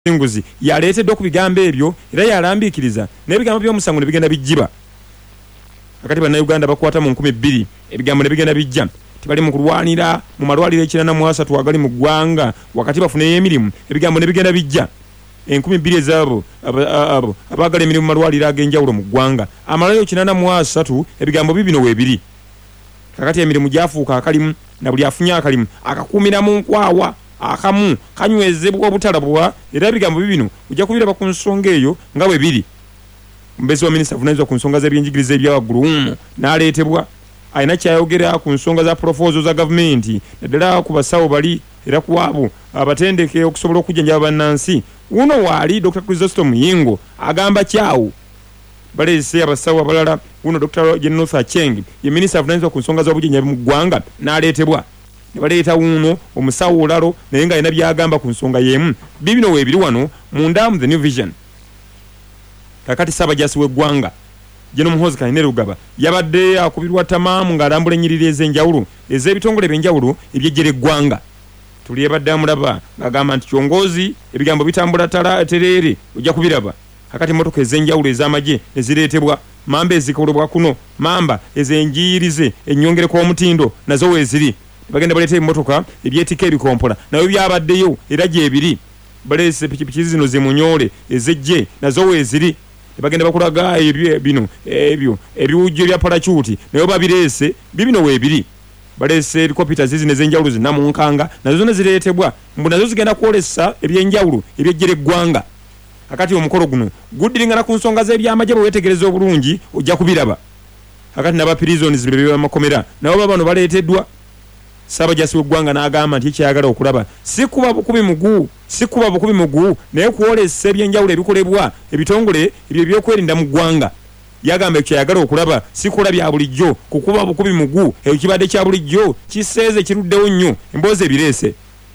Nguzi yaleetedde okubigambo ebyo era yalambikiriza n'ebigambo by'omusango ne bigenda bijjiba akati bannayuganda bakwata mu 2000 ebigambo ne bigenda bijja tibali mu kulwanira mu malwaliro ekirana mu 3 agali mu ggwanga wakati bafune emirimu ebigambo ne bigenda bijja 2000 ezabo abagala emirimu mu malwaliro ag'enjawulo mu ggwanga amalwaliro ekirana mu 3 ebigambo bibino weebiri kakati emirimu gyafuuka akalimu na buli afunye akalimu akakuumira mu nkwawa akamu kanywezebwa obutalabwa era ebigambo bibino ujja kubiraba ku nsonga eyo nga bwe biri mbezi wa minisita avunaanyizibwa ku nsonga z'ebyenjigiriza ebyawaggulu n'aleetebwa alina kyayogera ku nsonga za proposal za gavumenti naddala ku basawo bali era ku abo abatendeke okusobola okujjanjaba bannansi uno waali Dr. Chrysostom Muyingo agamba kyawo baleese abasawo abalala uno Dr. Jennoth Acheng ye minisita avunaanyizibwa ku nsonga z'obujjanjabi mu ggwanga n'aleetebwa ne baleeta uno omusawo olalo naye nga alina byagamba ku nsonga y'emu bibino weebiri wano munda mu the new vision kakati Ssaabajjaasi w'eggwanga General Muhoozi Kainerugaba yabadde akubirwa tamaamu ng'alambula ennyiriri ez'enjawulo ez'ebitongole by'enjawulo ebyejjera eggwanga tuli yabadde amulaba ng'agamba nti kyongoozi ebigambo bitambula tereere ojja kubiraba kakati emmotoka ez'enjawulo ez'amagye ezireetebwa mamba ezikolebwa kuno mamba ez'enjiyirize ennyongereko omutindo nazo weeziri bagenda baleeta emmotoka ebyetika ebikompola nayo byabaddeyo era gyebiri baleese pikipiki zino zimunyole ezejje nazo weeziri bagenda bakulaga ebyo ebiwujjo bya parachuti nayo babireese bibino weebiri baleese helikopita zizino ez'enjawulo zinnamunkanga nazo zonna zireetebwa mbu nazo zigenda kwolesa ebyenjawulo ebyejjera eggwanga akati omukolo guno guddiringana ku nsonga z'ebyamagye bwe weetegereza obulungi ojja kubiraba akati n'abapirizoni bamakomera nabo babano baleeteddwa Ssaabajjaasi w'eggwanga n'agamba nti ekyayagala okulaba si kuba bukubi mugu naye kwolesa ebyenjawulo ebikolebwa ebitongole ebyo ebyokwerinda mu ggwanga yagamba ekyayagala okulaba si kola bya bulijjo kukuba bukubi mugu ekibadde kya bulijjo kiseeze kiruddewo nnyo emboozi ebireese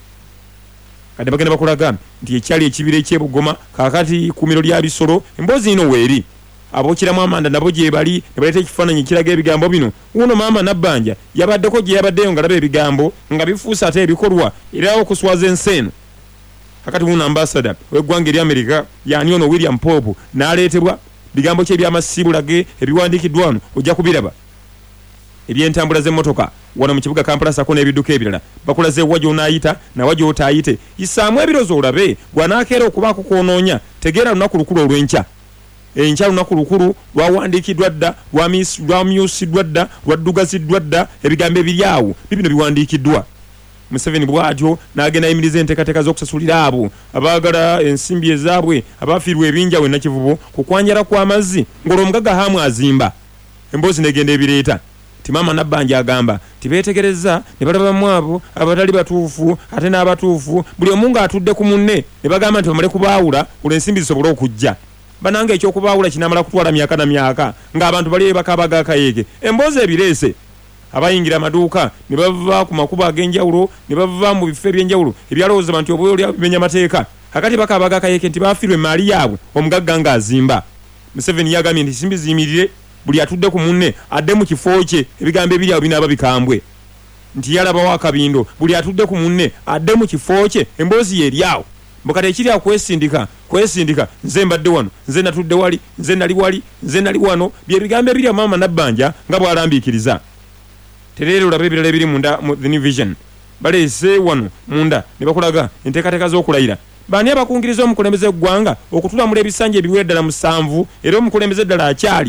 kati bagenda bakulaga nti ekyali ekibira ekyebugoma kakati kumiro lya bisolo emboozi ino weeri abokiramu amanda nabo gye bali ne baleeta ekifaananyi kiraga ebigambo bino uno maama Nabbanja yabaddeko gye yabaddeyo ngalaba ebigambo nga bifuusa ate ebikolwa era okuswaza ensi eno kakati uno ambasada w'eggwanga eri Amerika yani ono William Pope n'aleetebwa bigambo kye ebyamasiibulage ebiwandiikiddwa wano ojja kubiraba ebyentambula z'emmotoka wano mu kibuga Kampala sako n'ebidduka ebirala bakulaze wa gy'onaayita nawa gy'otaayite yisaamu ebirozo olabe gwanaakeera okubaako kwonoonya tegeera lunaku lukulu olw'enkya enkya lunaku lukulu lwawandiikiddwa dda lwamyusiddwa dda lwaddugaziddwa dda ebigambo ebiri awo bibino biwandiikiddwa Museveni bw'atyo n'agenda ayimiriza enteekateeka z'okusasulira abo abaagala ensimbi ezaabwe abaafiirwa ebinjawe nakivubo ku kwanjala kw'amazzi ng'olwomugaga haamu azimba emboozi n'egenda ebireeta ti maama Nabbanja agamba tibeetegereza ne balabamu abo abatali batuufu ate n'abatuufu buli omu ng'atudde ku munne ne bagamba nti bamale kubaawula olw'ensimbi zisobole okujja bananga ekyokubaawula kinamala kutwala myaka na myaka ng'abantu bali bakabaga akayege emboozi ebireese abayingira amaduuka ne bava ku makubo ag'enjawulo ne bava mu bifo eby'enjawulo ebyalowooza nti obuyo oli abimenya amateeka kakati bakabaga akayege nti baafiirwa emaali yaabwe omugagga ng'azimba Museveni yagambye nti ensimbi ziyimirire buli atudde ku munne adde mu kifo kye ebigambo ebiri awo binaaba bikambwe nti yalabawo akabindo buli atudde ku munne adde mu kifo kye emboozi ye eri awo mbukati ekiri awo kwesindika nze mbadde wano nze natudde wali nze nali wali nze nali wano bye bigambo ebiri maama Nabbanja nga bw'alambiikiriza tereere olabe ebirala ebiri munda mu the new vision baleese wano munda ne bakulaga enteekateeka z'okulayira baani abakungiriza omukulembeze gw'eggwanga okutulamula ebisanja ebiwera ddala 7 era omukulembeze ddala akyali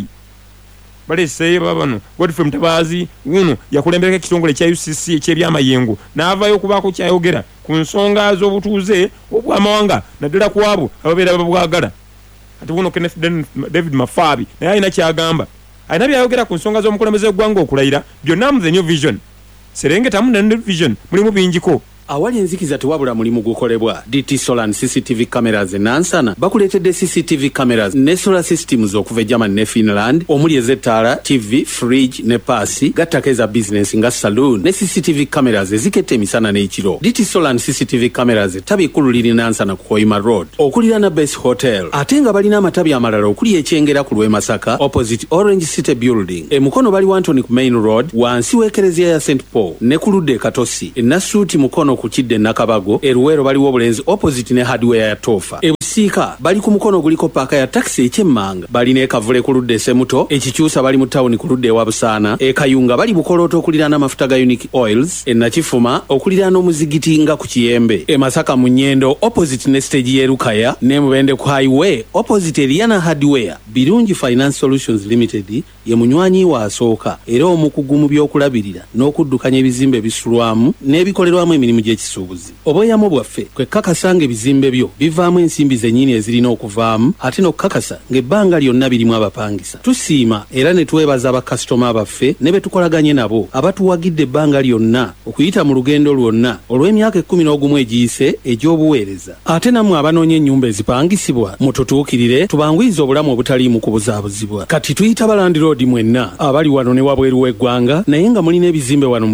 baleese babano Godfrey Mutabazi uno yakulembereko ekitongole kya UCC eky'ebyamayengo n'avaayo okubaako kyayogera ku nsonga z'obutuuze obw'amawanga naddala ku abo ababeera babwagala ate buno Kenneth David Mafaabi naye alina kyagamba alina byayogera ku nsonga z'omukulembeze w'eggwanga okulayira byonna mu the new vision serengetamu ne new vision mulimu bingiko awali enzikiza tewabula mulimu gukolebwa DT Solar CCTV cameras Nansana bakuleetedde CCTV cameras ne solar systems okuva Germany ne Finland omuli ezettaala TV fridge ne paasi gattako eza business nga saloon ne CCTV cameras eziketta emisana n'ekiro DT Solar CCTV cameras tabi ekkulu liri Nansana ku Koima Road okulira na Base Hotel ate nga balina amatabi amalala okuli ekyengera ku lw'e Masaka opposite Orange City Building emukono bali Wantoni ku Main Road wansi w'ekereziya ya St Paul ne ku ludde Katosi enasuuti mukono ku Kidde Nakabago, e Luweero baliwo Bulenzi opposite ne hardware ya Tofa. E Busiika bali ku mukono guliko paaka ya taxi ekyemmanga. Balina e Kavule ku ludde Semuto, e Kikyusa bali mu town ku ludde ewa Busaana, e Kayunga bali Bukolooto okuliraana amafuta ga Unique Oils, e Nakifuma okuliraana omuzigiti nga ku Kiyembe, e Masaka mu Nnyendo opposite ne stage y'e Lukaya, ne Mubende ku highway opposite Eliana Hardware. Birungi Finance Solutions Limited ye munywanyi wa asooka era omukugu mu by'okulabirira n'okuddukanya ebizimbe bisulwamu n'ebikolerwamu emirimu gy'ekisuubuzi. Obweyamo bwaffe kwe kakasanga ebizimbe byo bivaamu ensimbi zennyini ezirina okuvaamu ate n'okukakasa ng'ebbanga lyonna birimu abapangisa. Tusiima era ne twebaza bakasitoma baffe ne be tukolaganye nabo abatuwagidde ebbanga lyonna okuyita mu lugendo lwonna olw'emyaka 11 egiyise egy'obuweereza. Ate nammwe abanoonya ennyumba ezipangisibwa mututuukirire tubanguyize obulamu obutaliimu kubuzaabuzibwa. Kati tuyita Baland Road mwenna abali wano ne wabweru w'eggwanga naye nga mulina ebizimbe wano